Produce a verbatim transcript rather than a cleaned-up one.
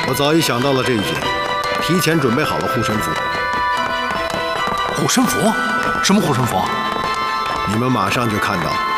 我早已想到了这一点，提前准备好了护身符。 护身符？什么护身符？ 你们马上就看到。